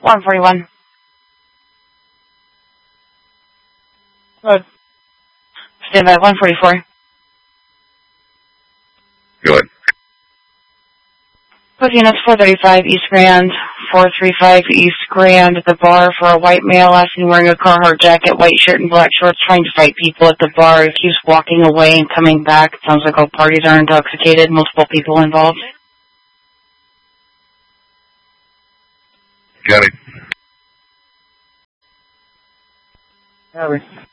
141. Good. Stand by 144. Good. With units 435 East Grand, 435 East Grand at the bar for a white male last seen wearing a Carhartt jacket, white shirt, and black shorts trying to fight people at the bar. He keeps walking away and coming back. It sounds like all parties are intoxicated, multiple people involved. Got it. Harry.